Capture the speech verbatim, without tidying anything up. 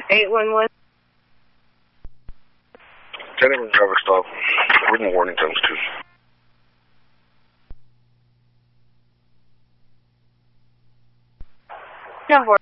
eight one one. ten eleven driver stop. Written warning times two. Number